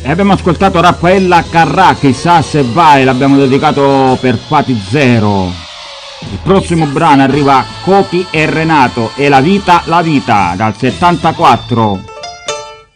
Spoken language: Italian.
E abbiamo ascoltato Raffaella Carrà, Chissà se vai, l'abbiamo dedicato per Fati Zero. Il prossimo brano arriva Copi e Renato e La vita dal 74.